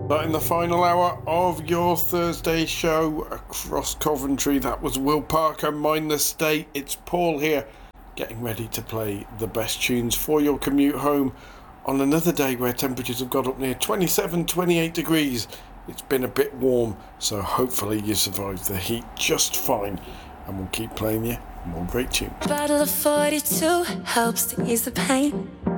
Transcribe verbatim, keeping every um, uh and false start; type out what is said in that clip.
But in the final hour of your Thursday show across Coventry, that was Will Parker, Mind the State. It's Paul here, getting ready to play the best tunes for your commute home on another day where temperatures have got up near twenty-seven, twenty-eight degrees. It's been a bit warm, so hopefully you survived the heat just fine, and we'll keep playing you more great tunes. Bottle of forty-two helps to ease the pain.